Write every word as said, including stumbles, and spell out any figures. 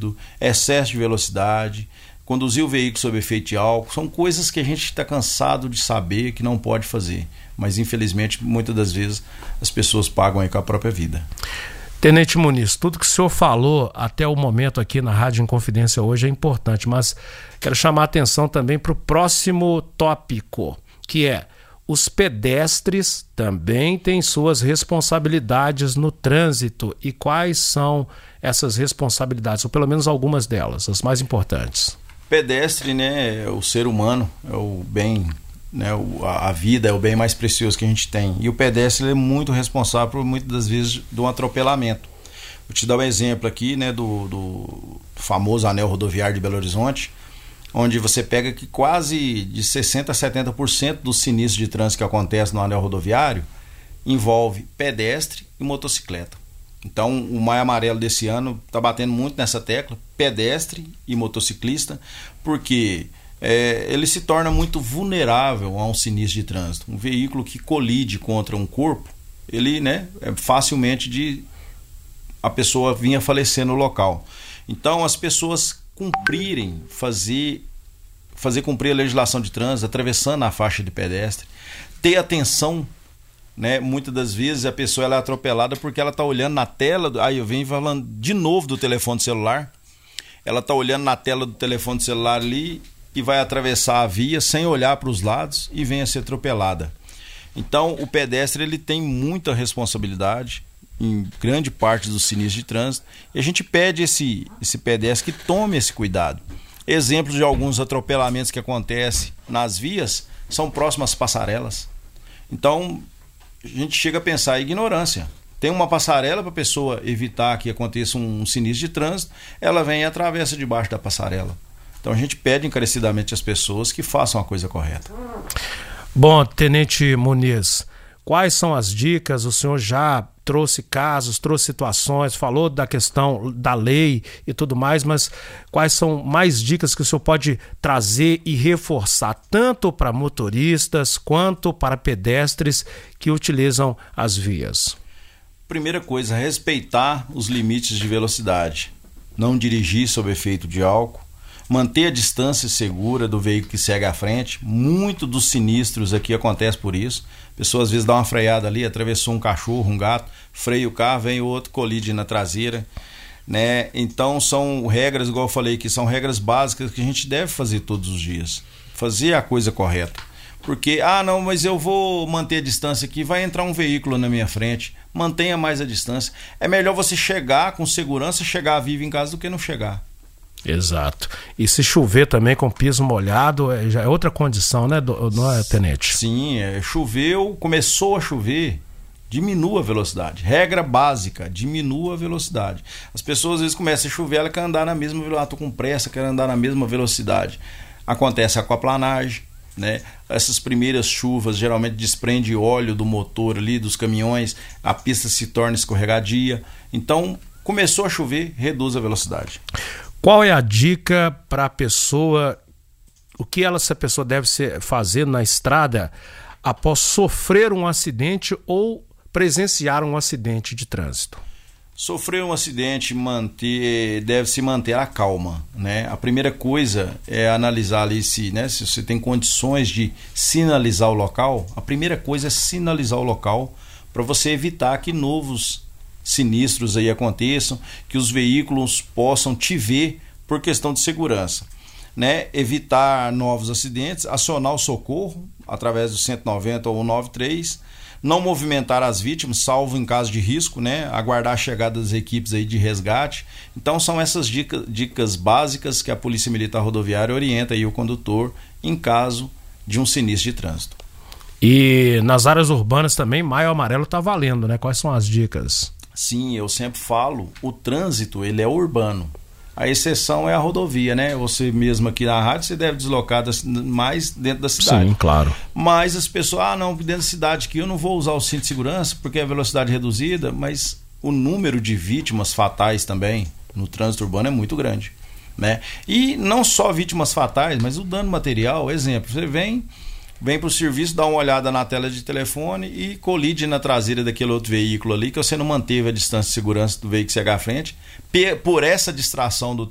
dirigido, excesso de velocidade, conduzir o veículo sob efeito de álcool, são coisas que a gente está cansado de saber que não pode fazer, mas infelizmente muitas das vezes as pessoas pagam aí com a própria vida. Tenente Muniz, tudo que o senhor falou até o momento aqui na Rádio Inconfidência hoje é importante, mas quero chamar a atenção também para o próximo tópico, que é: os pedestres também têm suas responsabilidades no trânsito. E quais são essas responsabilidades, ou pelo menos algumas delas, as mais importantes? Pedestre, né, é o ser humano, é o bem, né, o, a vida é o bem mais precioso que a gente tem. E o pedestre ele é muito responsável por muitas das vezes de um atropelamento. Vou te dar um exemplo aqui, né, do, do famoso anel rodoviário de Belo Horizonte, onde você pega que quase de sessenta a setenta por cento dos sinistros de trânsito que acontecem no anel rodoviário envolve pedestre e motocicleta. Então o Maio Amarelo desse ano está batendo muito nessa tecla, pedestre e motociclista, porque é, ele se torna muito vulnerável a um sinistro de trânsito. Um veículo que colide contra um corpo, ele, né, é facilmente de a pessoa vir a falecer no local. Então as pessoas cumprirem, fazer, fazer cumprir a legislação de trânsito, atravessando a faixa de pedestre, ter atenção, né? Muitas das vezes a pessoa ela é atropelada porque ela está olhando na tela, aí eu venho falando de novo do telefone celular, ela está olhando na tela do telefone celular ali e vai atravessar a via sem olhar para os lados e vem a ser atropelada. Então o pedestre ele tem muita responsabilidade em grande parte dos sinistros de trânsito, e a gente pede esse, esse pedestre que tome esse cuidado. Exemplos de alguns atropelamentos que acontecem nas vias são próximas às passarelas. Então a gente chega a pensar em ignorância. Tem uma passarela para a pessoa evitar que aconteça um, um sinistro de trânsito, ela vem e atravessa debaixo da passarela. Então a gente pede encarecidamente às pessoas que façam a coisa correta. Bom, Tenente Muniz, quais são as dicas? O senhor já trouxe casos, trouxe situações, falou da questão da lei e tudo mais, mas quais são mais dicas que o senhor pode trazer e reforçar, tanto para motoristas quanto para pedestres que utilizam as vias? Primeira coisa, respeitar os limites de velocidade, não dirigir sob efeito de álcool, manter a distância segura do veículo que segue à frente. Muito dos sinistros aqui acontece por isso. A pessoa às vezes dá uma freada ali, atravessou um cachorro, um gato, freia o carro, vem o outro, colide na traseira, né? Então são regras, igual eu falei aqui, são regras básicas que a gente deve fazer todos os dias. Fazer a coisa correta. Porque, ah não, mas eu vou manter a distância aqui, vai entrar um veículo na minha frente, mantenha mais a distância. É melhor você chegar com segurança, chegar vivo em casa do que não chegar. Exato. E se chover também com piso molhado, é, já é outra condição, né, do, não é, Tenente? Sim, é, choveu, começou a chover, diminua a velocidade. Regra básica, diminua a velocidade. As pessoas às vezes começam a chover, ela quer andar na mesma velocidade, ah, tô com pressa, quero andar na mesma velocidade. Acontece a aquaplanagem, né? Essas primeiras chuvas geralmente desprende óleo do motor ali, dos caminhões, a pista se torna escorregadia. Então, começou a chover, reduz a velocidade. Qual é a dica para a pessoa, o que ela, essa pessoa deve ser, fazer na estrada após sofrer um acidente ou presenciar um acidente de trânsito? Sofrer um acidente, manter, deve-se manter a calma, né? A primeira coisa é analisar ali se, né, se você tem condições de sinalizar o local. A primeira coisa é sinalizar o local para você evitar que novos sinistros aí aconteçam, que os veículos possam te ver por questão de segurança, né? Evitar novos acidentes, acionar o socorro através do cento e noventa ou noventa e três, não movimentar as vítimas, salvo em caso de risco, né? Aguardar a chegada das equipes aí de resgate. Então são essas dicas, dicas básicas que a Polícia Militar Rodoviária orienta aí o condutor em caso de um sinistro de trânsito. E nas áreas urbanas também, Maio Amarelo está valendo, né? Quais são as dicas? Sim, eu sempre falo, o trânsito ele é urbano. A exceção é a rodovia, né? Você mesmo aqui na rádio, você deve deslocar mais dentro da cidade. Sim, claro. Mas as pessoas, ah não, dentro da cidade aqui eu não vou usar o cinto de segurança porque é a velocidade reduzida, mas o número de vítimas fatais também no trânsito urbano é muito grande, né? E não só vítimas fatais, mas o dano material. Exemplo, você vem... Vem para o serviço, dá uma olhada na tela de telefone e colide na traseira daquele outro veículo ali, que você não manteve a distância de segurança do veículo que chega à frente. Por essa distração do